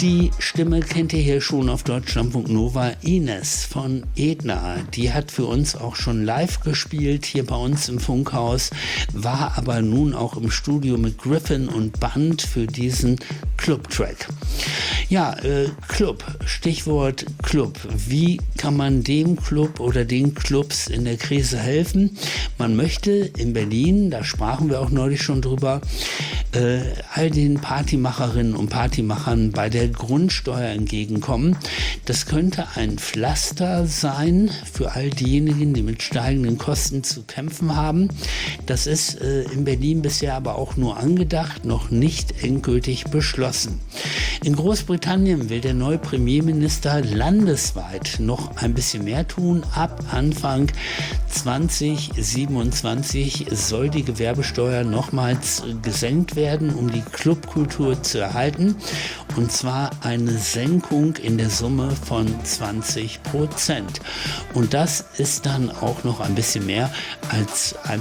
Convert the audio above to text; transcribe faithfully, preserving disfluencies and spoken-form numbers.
Die Stimme kennt ihr hier schon auf Deutschlandfunk Nova, Ines von Edna. Die hat für uns auch schon live gespielt hier bei uns im Funkhaus, war aber nun auch im Studio mit Griffin und Band für diesen Club-Track. Ja, äh, Club, Stichwort Club. Wie kann man dem Club oder den Clubs in der Krise helfen? Man möchte in Berlin, da sprachen wir auch neulich schon drüber, äh, all den Partymacherinnen und Partymachern bei der Grundsteuer entgegenkommen. Das könnte ein Pflaster sein für all diejenigen, die mit steigenden Kosten zu kämpfen haben. Das ist äh, in Berlin bisher aber auch nur angedacht, noch nicht endgültig beschlossen. In Großbritannien will der neue Premierminister landesweit noch ein bisschen mehr tun. Ab Anfang zwanzig siebenundzwanzig soll die Gewerbesteuer nochmals gesenkt werden, um die Clubkultur zu erhalten. Und zwar eine Senkung in der Summe von zwanzig Prozent. Und das ist dann auch noch ein bisschen mehr als ein